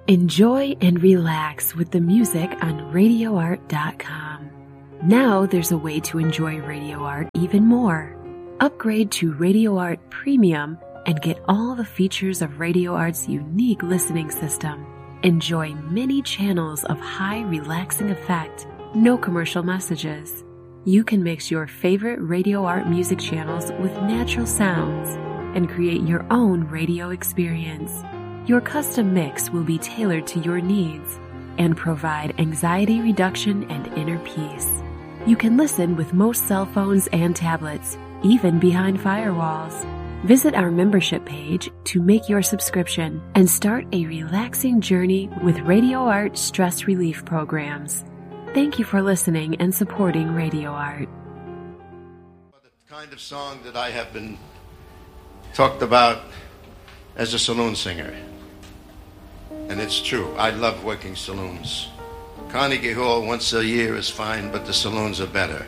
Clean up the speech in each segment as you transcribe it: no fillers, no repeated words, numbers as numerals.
Enjoy and relax with the music on RadioArt.com. Now there's a way to enjoy Radio Art even more. Upgrade to Radio Art Premium and get all the features of Radio Art's unique listening system. Enjoy many channels of high relaxing effect, no commercial messages. You can mix your favorite Radio Art music channels with natural sounds and create your own radio experience. Your custom mix will be tailored to your needs and provide anxiety reduction and inner peace. You can listen with most cell phones and tablets, even behind firewalls. Visit our membership page to make your subscription and start a relaxing journey with Radio Art stress relief programs. Thank you for listening and supporting Radio Art. The kind of song that I have been talked about as a saloon singer. And it's true. I love working saloons. Carnegie Hall once a year is fine, but the saloons are better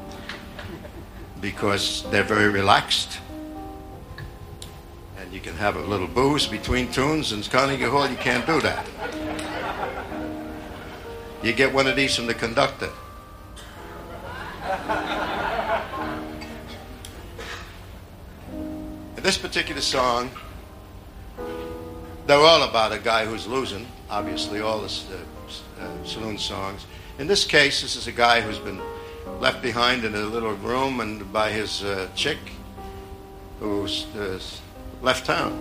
because they're very relaxed. And you can have a little booze between tunes. In Carnegie Hall, you can't do that. You get one of these from the conductor. In this particular song, they're all about a guy who's losing, obviously, all the saloon songs. In this case, this is a guy who's been left behind in a little room and by his chick who's left town.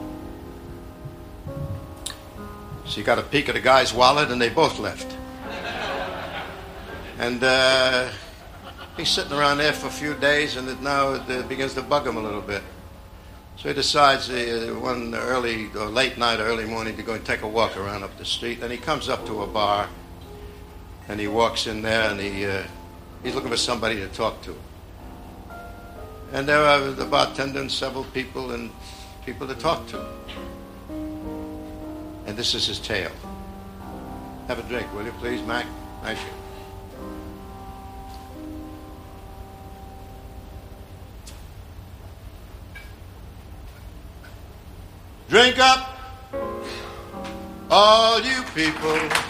So you got a peek at a guy's wallet and they both left. And he's sitting around there for a few days and it begins to bug him a little bit. So he decides one early or late night or early morning to go and take a walk around up the street. And he comes up to a bar and he walks in there and he's looking for somebody to talk to. And there are the bartender and several people and people to talk to. And this is his tale. Have a drink, will you please, Mac? Thank you. Drink up, all you people.